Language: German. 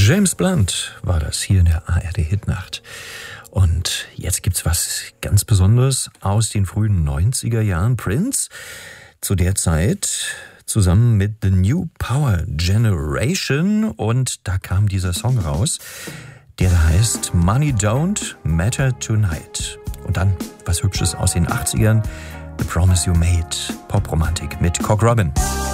James Blunt war das hier in der ARD-Hitnacht. Und jetzt gibt's was ganz Besonderes aus den frühen 90er Jahren. Prince, zu der Zeit zusammen mit The New Power Generation. Und da kam dieser Song raus, der da heißt Money Don't Matter Tonight. Und dann was Hübsches aus den 80ern, The Promise You Made, Popromantik mit Cock Robin.